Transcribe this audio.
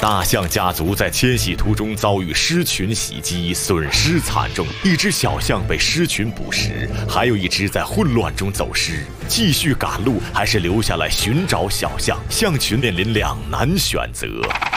大象家族在迁徙途中遭遇狮群袭击，损失惨重。一只小象被狮群捕食，还有一只在混乱中走失。继续赶路还是留下来寻找小象？象群面临两难选择。